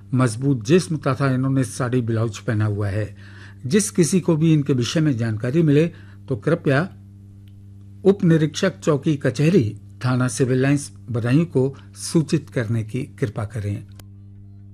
मजबूत जिस्म तथा इन्होंने साड़ी ब्लाउज पहना हुआ है। जिस किसी को भी इनके विषय में जानकारी मिले तो कृपया उप निरीक्षक चौकी कचहरी थाना सिविल लाइंस बदायूं को सूचित करने की कृपा करें।